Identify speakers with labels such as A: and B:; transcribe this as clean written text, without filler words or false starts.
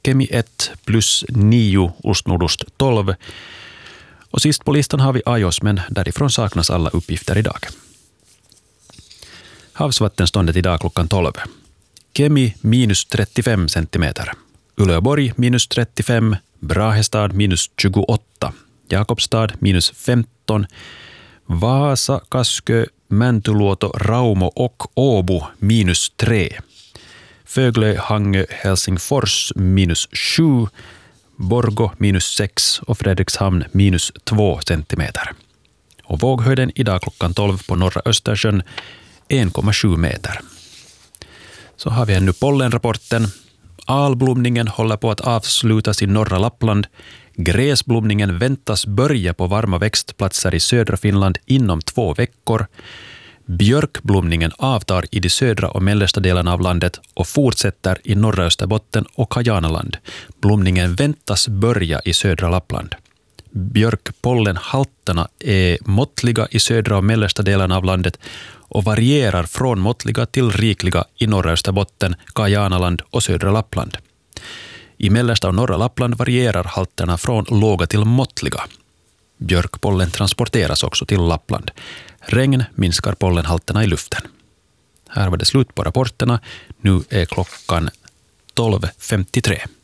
A: Kemi 1 plus 9, ostnordost 12. Och sist på listan har vi Ajos, men därifrån saknas alla uppgifter idag. Havsvattenståndet idag klockan 12. Kemi minus 35 centimeter. Uleåborg minus 35. Brahestad minus 28. Jakobstad minus 15. Vaasa, Kaskö, Mäntyluoto, Raumo och Åbo minus 3. Föglö, Hangö, Helsingfors minus 7. Borgå minus 6 och Fredrikshamn minus 2 centimeter. Och våghöjden idag klockan 12 på norra Östersjön 1,7 meter. Så har vi ännu pollenrapporten. Alblomningen håller på att avslutas i norra Lappland. Gräsblomningen väntas börja på varma växtplatser i södra Finland inom 2 veckor. Björkblomningen avtar i de södra och mellersta delarna av landet och fortsätter i norra Österbotten och Hajanaland. Blomningen väntas börja i södra Lappland. Björkpollenhalterna är måttliga i södra och mellersta delarna av landet och varierar från måttliga till rikliga i norra Österbotten, Hajanaland och södra Lappland. I mellersta och norra Lappland varierar halterna från låga till måttliga. Björkpollen transporteras också till Lappland. Regn minskar pollenhalterna i luften. Här var det slut på rapporterna. Nu är klockan 12.53.